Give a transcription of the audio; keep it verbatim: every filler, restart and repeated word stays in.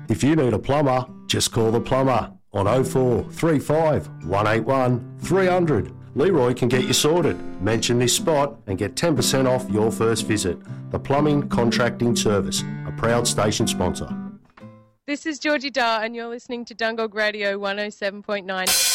If you need a plumber, just call the plumber on oh four three five, one eight one, three hundred. Leroy can get you sorted. Mention this spot and get ten percent off your first visit. The Plumbing Contracting Service, a proud station sponsor. This is Georgie Dar and you're listening to Dungog Radio one oh seven point nine.